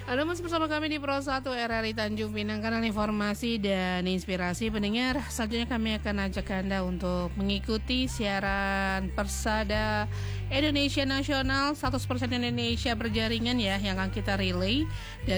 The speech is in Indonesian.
Anda masih bersama kami di Pro 1 RRI Tanjung Pinang, kanal informasi dan inspirasi pendengar. Selanjutnya kami akan ajak Anda untuk mengikuti siaran Persada Indonesia Nasional 100% Indonesia berjaringan ya, yang akan kita relay